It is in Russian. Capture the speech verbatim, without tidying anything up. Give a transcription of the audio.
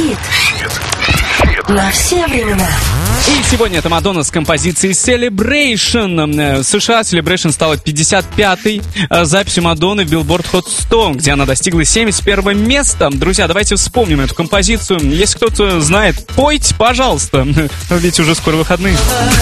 Хит. На все времена. И сегодня это Мадонна с композицией Celebration. В США Celebration стала пятьдесят пятой записью Мадонны в Billboard Hot сто, где она достигла семьдесят первого места. Друзья, давайте вспомним эту композицию. Если кто-то знает, пойте, пожалуйста. Ведь уже скоро выходные.